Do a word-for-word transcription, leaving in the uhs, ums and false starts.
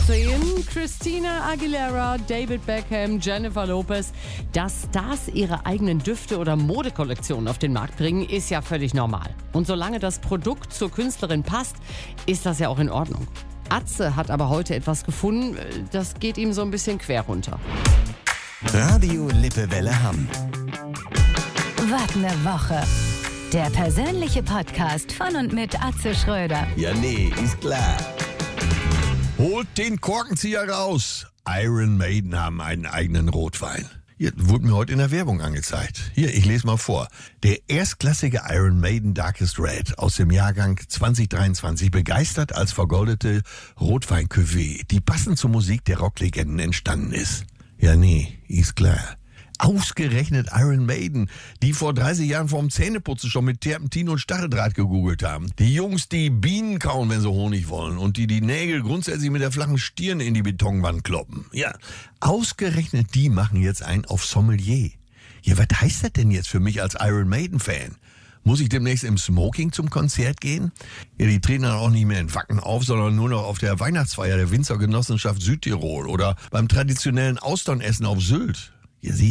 sehen. Christina Aguilera, David Beckham, Jennifer Lopez. Dass Stars ihre eigenen Düfte oder Modekollektionen auf den Markt bringen, ist ja völlig normal. Und solange das Produkt zur Künstlerin passt, ist das ja auch in Ordnung. Atze hat aber heute etwas gefunden, das geht ihm so ein bisschen quer runter. Radio Lippewelle Hamm. Was ne Woche. Der persönliche Podcast von und mit Atze Schröder. Ja, nee, ist klar. Holt den Korkenzieher raus. Iron Maiden haben einen eigenen Rotwein. Hier wurde mir heute in der Werbung angezeigt. Hier, ich lese mal vor. Der erstklassige Iron Maiden Darkest Red aus dem Jahrgang zwanzig dreiundzwanzig begeistert als vergoldete Rotwein-Cuvée, die passend zur Musik der Rocklegenden entstanden ist. Ja, nee, ist klar. Ausgerechnet Iron Maiden, die vor dreißig Jahren vorm Zähneputzen schon mit Terpentin und Stacheldraht gegoogelt haben. Die Jungs, die Bienen kauen, wenn sie Honig wollen und die die Nägel grundsätzlich mit der flachen Stirn in die Betonwand kloppen. Ja, ausgerechnet die machen jetzt einen auf Sommelier. Ja, was heißt das denn jetzt für mich als Iron Maiden-Fan? Muss ich demnächst im Smoking zum Konzert gehen? Ja, die treten dann auch nicht mehr in Wacken auf, sondern nur noch auf der Weihnachtsfeier der Winzergenossenschaft Südtirol oder beim traditionellen Austernessen auf Sylt. Ja, sie